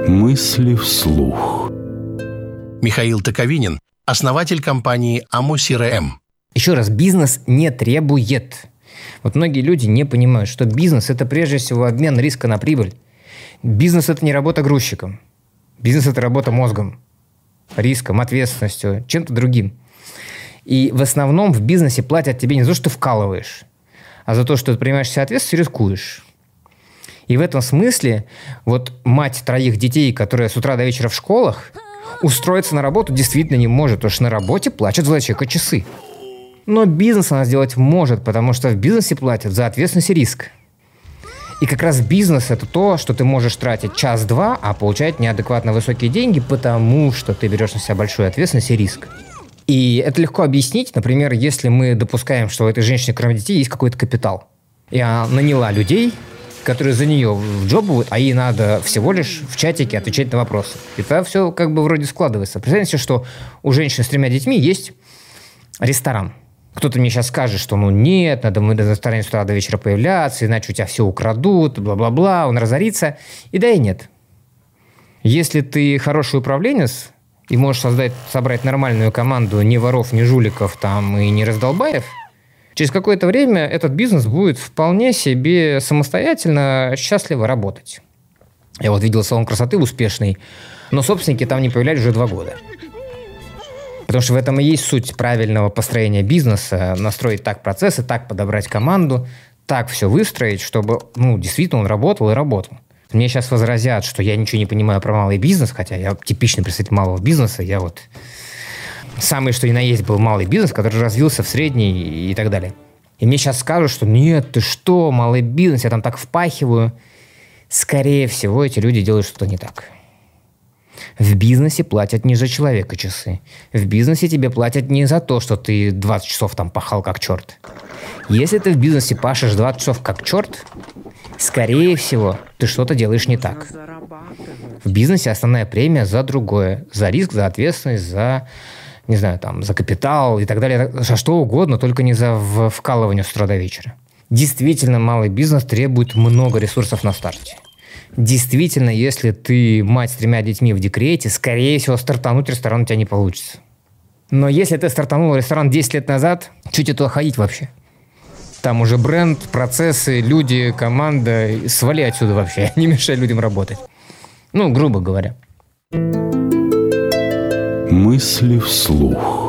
Мысли вслух. Михаил Токовинин, основатель компании АМО-СРМ. Еще раз, бизнес не требует. Вот многие люди не понимают, что бизнес – это прежде всего обмен риска на прибыль. Бизнес – это не работа грузчиком. Бизнес – это работа мозгом, риском, ответственностью, чем-то другим. И в основном в бизнесе платят тебе не за то, что ты вкалываешь, а за то, что ты принимаешь себе ответственность и рискуешь. И в этом смысле вот мать 3 детей, которая с утра до вечера в школах, устроиться на работу действительно не может, потому что на работе платят за человека часы. Но бизнес она сделать может, потому что в бизнесе платят за ответственность и риск. И как раз бизнес – это то, что ты можешь тратить час-два, а получать неадекватно высокие деньги, потому что ты берешь на себя большую ответственность и риск. И это легко объяснить. Например, если мы допускаем, что у этой женщины, кроме детей, есть какой-то капитал. И она наняла людей, которые за нее вджобывают, а ей надо всего лишь в чатике отвечать на вопросы. И тогда все как бы вроде складывается. Представьте, что у женщины с 3 детьми есть ресторан. Кто-то мне сейчас скажет, что нет, надо мы в ресторане с утра до вечера появляться, иначе у тебя все украдут, бла-бла-бла, он разорится. И да, и нет. Если ты хороший управленец и можешь собрать нормальную команду ни воров, ни жуликов там, и ни раздолбаев, через какое-то время этот бизнес будет вполне себе самостоятельно, счастливо работать. Я вот видел салон красоты успешный, но собственники там не появлялись уже 2 года. Потому что в этом и есть суть правильного построения бизнеса. Настроить так процессы, так подобрать команду, так все выстроить, чтобы действительно он работал и работал. Мне сейчас возразят, что я ничего не понимаю про малый бизнес, хотя я типичный представитель малого бизнеса. Я вот самый что ни на есть был малый бизнес, который развился в средний и так далее. И мне сейчас скажут, что нет, ты что, малый бизнес, я там так впахиваю. Скорее всего, эти люди делают что-то не так. В бизнесе платят не за человека часы. В бизнесе тебе платят не за то, что ты 20 часов там пахал как черт. Если ты в бизнесе пашешь 20 часов как черт, скорее всего, ты что-то делаешь не так. В бизнесе основная премия за другое. За риск, за ответственность, за, не знаю, там, за капитал и так далее. За что угодно, только не за вкалывание с утра до вечера. Действительно, малый бизнес требует много ресурсов на старте. Действительно, если ты мать с 3 детьми в декрете, скорее всего, стартануть ресторан у тебя не получится. Но если ты стартанул ресторан 10 лет назад, что тебе туда ходить вообще? Там уже бренд, процессы, люди, команда. Свали отсюда вообще, не мешай людям работать. Грубо говоря. Мысли вслух.